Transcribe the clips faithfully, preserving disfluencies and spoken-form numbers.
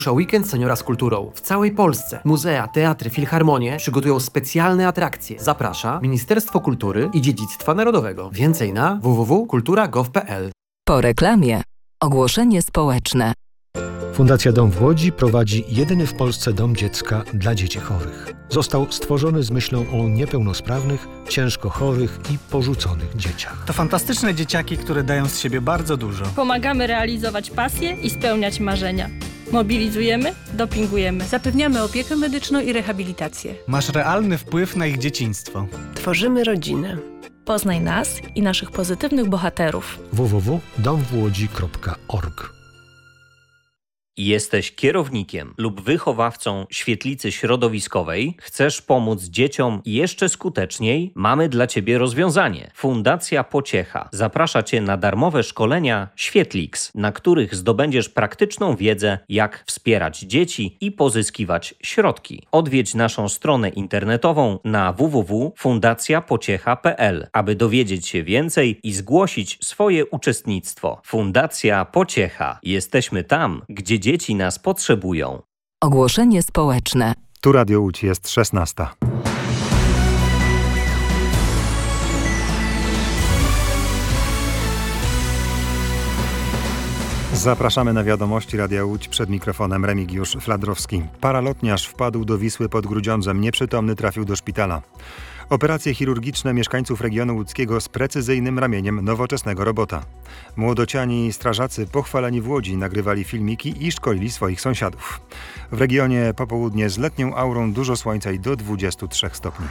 Weekend Seniora z kulturą w całej Polsce. Muzea, teatry, filharmonie przygotują specjalne atrakcje. Zaprasza Ministerstwo Kultury i Dziedzictwa Narodowego. Więcej na w w w kropka kultura kropka gov kropka p l. Po reklamie ogłoszenie społeczne. Fundacja Dom w Łodzi prowadzi jedyny w Polsce dom dziecka dla dzieci chorych. Został stworzony z myślą o niepełnosprawnych, ciężko chorych i porzuconych dzieciach. To fantastyczne dzieciaki, które dają z siebie bardzo dużo. Pomagamy realizować pasje i spełniać marzenia. Mobilizujemy, dopingujemy. Zapewniamy opiekę medyczną i rehabilitację. Masz realny wpływ na ich dzieciństwo. Tworzymy rodzinę. Poznaj nas i naszych pozytywnych bohaterów. w w w kropka dom w łodzi kropka org. Jesteś kierownikiem lub wychowawcą świetlicy środowiskowej? Chcesz pomóc dzieciom jeszcze skuteczniej? Mamy dla Ciebie rozwiązanie. Fundacja Pociecha zaprasza Cię na darmowe szkolenia Świetlix, na których zdobędziesz praktyczną wiedzę, jak wspierać dzieci i pozyskiwać środki. Odwiedź naszą stronę internetową na w w w kropka fundacja pociecha kropka p l, aby dowiedzieć się więcej i zgłosić swoje uczestnictwo. Fundacja Pociecha. Jesteśmy tam, gdzie dzieci nas potrzebują. Ogłoszenie społeczne. Tu Radio Łódź, jest szesnasta. Zapraszamy na wiadomości Radia Łódź, przed mikrofonem Remigiusz Fladrowski. Paralotniarz wpadł do Wisły pod Grudziądzem, nieprzytomny trafił do szpitala. Operacje chirurgiczne mieszkańców regionu łódzkiego z precyzyjnym ramieniem nowoczesnego robota. Młodociani strażacy pochwaleni w Łodzi nagrywali filmiki i szkolili swoich sąsiadów. W regionie popołudnie z letnią aurą, dużo słońca i do dwudziestu trzech stopni.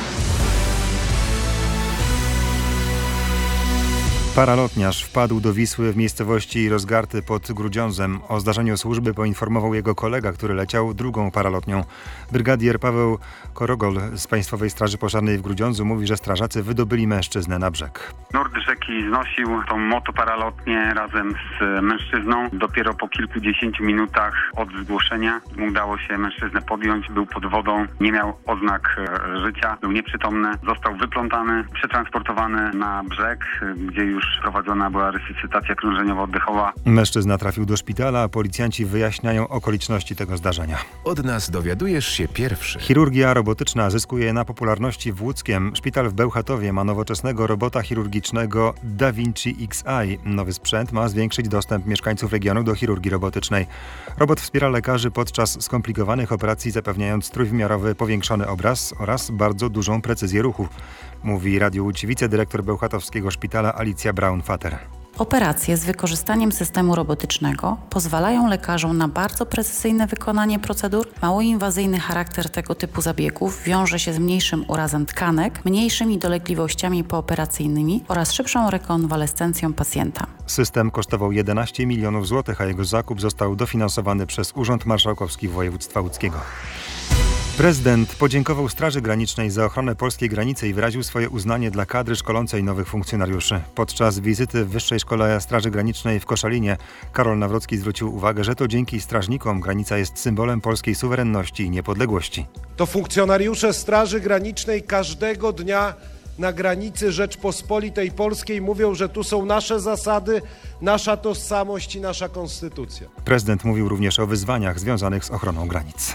Paralotniarz wpadł do Wisły w miejscowości Rozgarty pod Grudziądzem. O zdarzeniu służby poinformował jego kolega, który leciał drugą paralotnią. Brygadier Paweł Korogol z Państwowej Straży Pożarnej w Grudziądzu mówi, że strażacy wydobyli mężczyznę na brzeg. Nurt rzeki znosił tą motoparalotnię razem z mężczyzną. Dopiero po kilkudziesięciu minutach od zgłoszenia udało się mężczyznę podjąć. Był pod wodą, nie miał oznak życia, był nieprzytomny. Został wyplątany, przetransportowany na brzeg, gdzie już prowadzona była resuscytacja krążeniowo-oddechowa. Mężczyzna trafił do szpitala, a policjanci wyjaśniają okoliczności tego zdarzenia. Od nas dowiadujesz się pierwszy. Chirurgia robotyczna zyskuje na popularności w Łódzkiem. Szpital w Bełchatowie ma nowoczesnego robota chirurgicznego Da Vinci X I. Nowy sprzęt ma zwiększyć dostęp mieszkańców regionu do chirurgii robotycznej. Robot wspiera lekarzy podczas skomplikowanych operacji, zapewniając trójwymiarowy powiększony obraz oraz bardzo dużą precyzję ruchu, mówi Radiu Łódź wicedyrektor Bełchatowskiego Szpitala Alicja Braun-Fater. Operacje z wykorzystaniem systemu robotycznego pozwalają lekarzom na bardzo precyzyjne wykonanie procedur. Mało inwazyjny charakter tego typu zabiegów wiąże się z mniejszym urazem tkanek, mniejszymi dolegliwościami pooperacyjnymi oraz szybszą rekonwalescencją pacjenta. System kosztował jedenaście milionów złotych, a jego zakup został dofinansowany przez Urząd Marszałkowski Województwa Łódzkiego. Prezydent podziękował Straży Granicznej za ochronę polskiej granicy i wyraził swoje uznanie dla kadry szkolącej nowych funkcjonariuszy. Podczas wizyty w Wyższej Szkole Straży Granicznej w Koszalinie Karol Nawrocki zwrócił uwagę, że to dzięki strażnikom granica jest symbolem polskiej suwerenności i niepodległości. To funkcjonariusze Straży Granicznej każdego dnia na granicy Rzeczpospolitej Polskiej mówią, że tu są nasze zasady, nasza tożsamość i nasza konstytucja. Prezydent mówił również o wyzwaniach związanych z ochroną granic.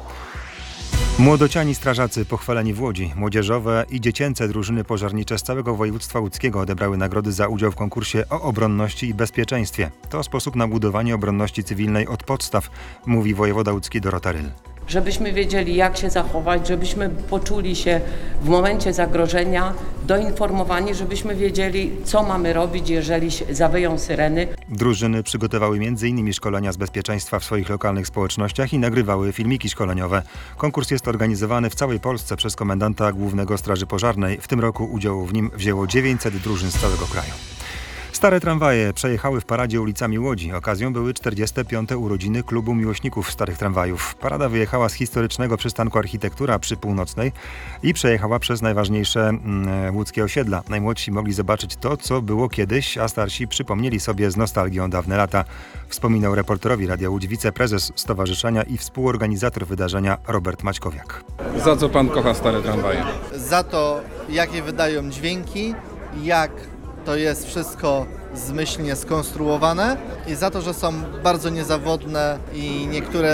Młodociani strażacy pochwaleni w Łodzi. Młodzieżowe i dziecięce drużyny pożarnicze z całego województwa łódzkiego odebrały nagrody za udział w konkursie o obronności i bezpieczeństwie. To sposób na budowanie obronności cywilnej od podstaw, mówi wojewoda łódzki Dorota Ryl. Żebyśmy wiedzieli, jak się zachować, żebyśmy poczuli się w momencie zagrożenia doinformowani, żebyśmy wiedzieli, co mamy robić, jeżeli zawyją syreny. Drużyny przygotowały między innymi szkolenia z bezpieczeństwa w swoich lokalnych społecznościach i nagrywały filmiki szkoleniowe. Konkurs jest organizowany w całej Polsce przez komendanta głównego Straży Pożarnej. W tym roku udział w nim wzięło dziewięćset drużyn z całego kraju. Stare tramwaje przejechały w paradzie ulicami Łodzi. Okazją były czterdzieste piąte urodziny Klubu Miłośników Starych Tramwajów. Parada wyjechała z historycznego przystanku Architektura przy Północnej i przejechała przez najważniejsze mm, łódzkie osiedla. Najmłodsi mogli zobaczyć to, co było kiedyś, a starsi przypomnieli sobie z nostalgią dawne lata. Wspominał reporterowi Radia Łódź wiceprezes stowarzyszenia i współorganizator wydarzenia Robert Maćkowiak. Za co pan kocha stare tramwaje? Za to, jakie wydają dźwięki, jak to jest wszystko zmyślnie skonstruowane i za to, że są bardzo niezawodne i niektóre